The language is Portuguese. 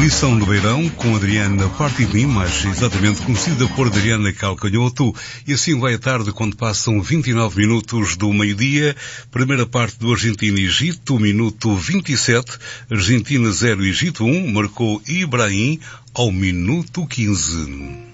Edição do Beirão com Adriana Partidin, mais exatamente conhecida por Adriana Calcanhoto, e assim vai a tarde quando passam 29 minutos do meio-dia. Primeira parte do Argentina-Egito, minuto 27, Argentina 0, Egito 1, marcou Ibrahim ao minuto 15.